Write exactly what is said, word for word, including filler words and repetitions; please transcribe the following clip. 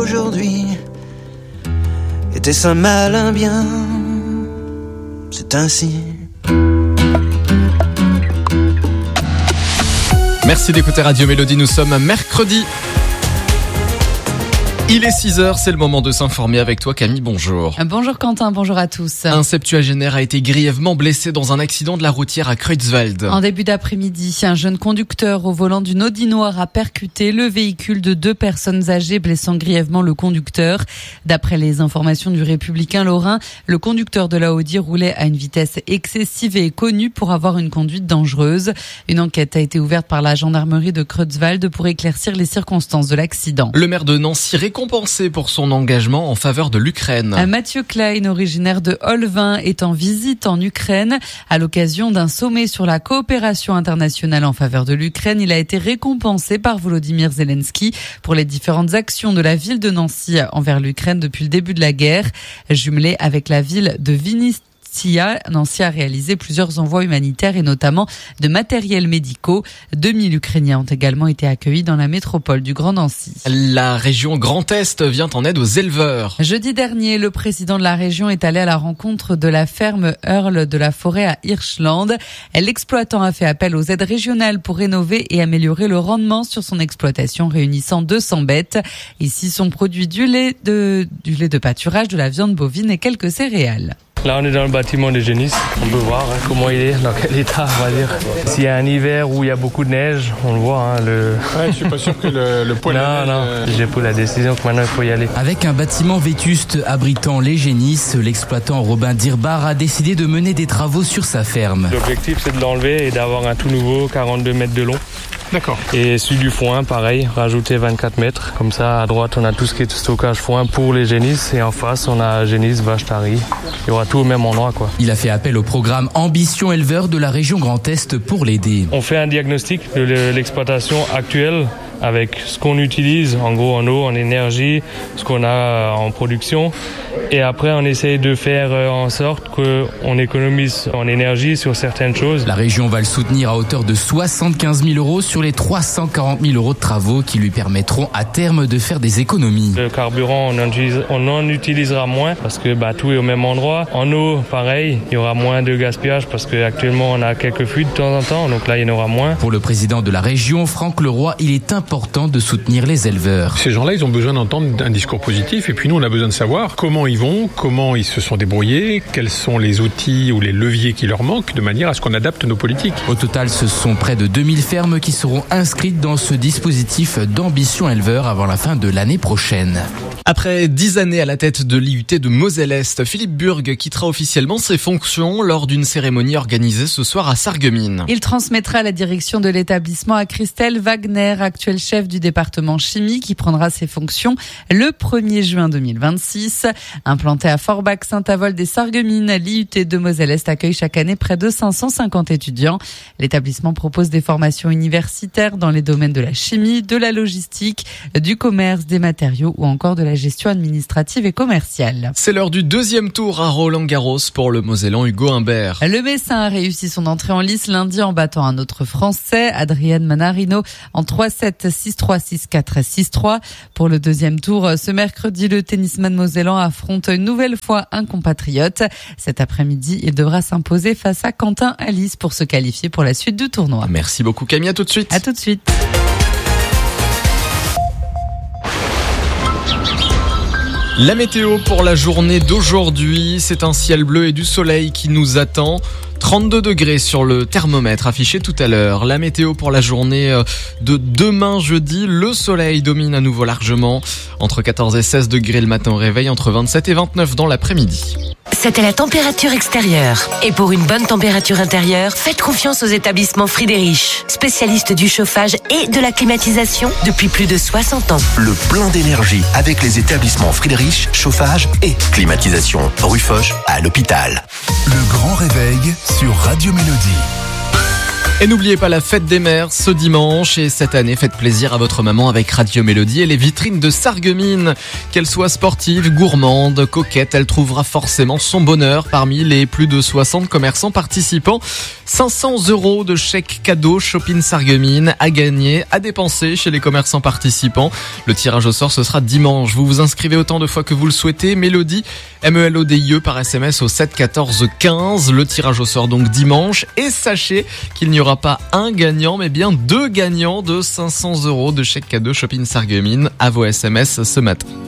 aujourd'hui. Était-ce un mal, un bien? C'est ainsi. Merci d'écouter Radio Mélodie, nous sommes mercredi. Il est six heures, c'est le moment de s'informer avec toi Camille, bonjour. Bonjour Quentin, bonjour à tous. Un septuagénaire a été grièvement blessé dans un accident de la routière à Creutzwald. En début d'après-midi, un jeune conducteur au volant d'une Audi noire a percuté le véhicule de deux personnes âgées, blessant grièvement le conducteur. D'après les informations du Républicain lorrain, le conducteur de la Audi roulait à une vitesse excessive et est connu pour avoir une conduite dangereuse. Une enquête a été ouverte par la gendarmerie de Creutzwald pour éclaircir les circonstances de l'accident. Le maire de Nancy récompensé pour son engagement en faveur de l'Ukraine. Mathieu Klein, originaire de Olvin, est en visite en Ukraine. À l'occasion d'un sommet sur la coopération internationale en faveur de l'Ukraine, il a été récompensé par Volodymyr Zelensky pour les différentes actions de la ville de Nancy envers l'Ukraine depuis le début de la guerre. Jumelé avec la ville de Vinnytsia, Nancy a réalisé plusieurs envois humanitaires et notamment de matériels médicaux. deux mille Ukrainiens ont également été accueillis dans la métropole du Grand Nancy. La région Grand Est vient en aide aux éleveurs. Jeudi dernier, le président de la région est allé à la rencontre de la ferme Earl de la Forêt à Hirschland. L'exploitant a fait appel aux aides régionales pour rénover et améliorer le rendement sur son exploitation, réunissant deux cents bêtes. Ici sont produits du lait de, du lait de pâturage, de la viande bovine et quelques céréales. Là, on est dans le bâtiment de Génis. On peut voir hein, comment il est, dans quel état, on va dire. S'il y a un hiver où il y a beaucoup de neige, on le voit. Hein, le... Ouais, je suis pas sûr que le, le poil non, de neige... Non, euh... j'ai pris la décision que maintenant il faut y aller. Avec un bâtiment vétuste abritant les Génis, l'exploitant Robin Dirbar a décidé de mener des travaux sur sa ferme. L'objectif, c'est de l'enlever et d'avoir un tout nouveau quarante-deux mètres de long. D'accord. Et celui du foin, pareil, rajouter vingt-quatre mètres. Comme ça, à droite, on a tout ce qui est stockage foin pour les génisses. Et en face, on a génisse, vache, tari. Il y aura tout au même endroit, quoi. Il a fait appel au programme Ambition Éleveur de la région Grand Est pour l'aider. On fait un diagnostic de l'exploitation actuelle avec ce qu'on utilise, en gros en eau, en énergie, ce qu'on a en production. Et après, on essaye de faire en sorte qu'on économise en énergie sur certaines choses. La région va le soutenir à hauteur de soixante-quinze mille euros sur les trois cent quarante mille euros de travaux qui lui permettront à terme de faire des économies. Le carburant, on en, utilise, on en utilisera moins parce que bah, tout est au même endroit. En eau, pareil, il y aura moins de gaspillage parce qu'actuellement, on a quelques fuites de temps en temps. Donc là, il y en aura moins. Pour le président de la région, Franck Leroy, il est important de soutenir les éleveurs. Ces gens-là, ils ont besoin d'entendre un discours positif et puis nous, on a besoin de savoir comment ils vont, comment ils se sont débrouillés, quels sont les outils ou les leviers qui leur manquent de manière à ce qu'on adapte nos politiques. Au total, ce sont près de deux mille fermes qui seront inscrites dans ce dispositif d'ambition éleveur avant la fin de l'année prochaine. Après dix années à la tête de l'I U T de Moselle-Est, Philippe Burg quittera officiellement ses fonctions lors d'une cérémonie organisée ce soir à Sarreguemines. Il transmettra la direction de l'établissement à Christelle Wagner, actuelle chef du département chimie, qui prendra ses fonctions le premier juin deux mille vingt-six. Implanté à Forbach, Saint-Avold et Sarreguemines, l'I U T de Moselle-Est accueille chaque année près de cinq cent cinquante étudiants. L'établissement propose des formations universitaires dans les domaines de la chimie, de la logistique, du commerce, des matériaux ou encore de la gestion administrative et commerciale. C'est l'heure du deuxième tour à Roland-Garros pour le Mosellan Hugo Humbert. Le Messin a réussi son entrée en lice lundi en battant un autre Français, Adrien Manarino, en trois sept, six trois, six quatre, six trois. Pour le deuxième tour, ce mercredi, le tennisman mosellan affronte une nouvelle fois un compatriote. Cet après-midi, il devra s'imposer face à Quentin Alice pour se qualifier pour la suite du tournoi. Merci beaucoup Camille, à tout de suite. À tout de suite. La météo pour la journée d'aujourd'hui, c'est un ciel bleu et du soleil qui nous attend. trente-deux degrés sur le thermomètre affiché tout à l'heure. La météo pour la journée de demain jeudi, le soleil domine à nouveau largement. Entre quatorze et seize degrés le matin au réveil, entre vingt-sept et vingt-neuf dans l'après-midi. C'était la température extérieure. Et pour une bonne température intérieure, faites confiance aux établissements Friedrich, spécialistes du chauffage et de la climatisation depuis plus de soixante ans. Le plein d'énergie avec les établissements Friedrich, chauffage et climatisation. Rue Foch à l'hôpital. Le grand réveil sur Radio Mélodie. Et n'oubliez pas la fête des mères ce dimanche. Et cette année, faites plaisir à votre maman avec Radio Mélodie et les vitrines de Sarreguemines. Qu'elle soit sportive, gourmande, coquette, elle trouvera forcément son bonheur parmi les plus de soixante commerçants participants. cinq cents euros de chèque cadeau Shopping Sarreguemines à gagner, à dépenser chez les commerçants participants. Le tirage au sort, ce sera dimanche. Vous vous inscrivez autant de fois que vous le souhaitez. Mélodie, M E L O D I E par S M S au sept quatorze quinze. Le tirage au sort donc dimanche. Et sachez qu'il n'y aura pas un gagnant, mais bien deux gagnants de cinq cents euros de chèque cadeau Shopping Sarreguemines à vos S M S ce matin.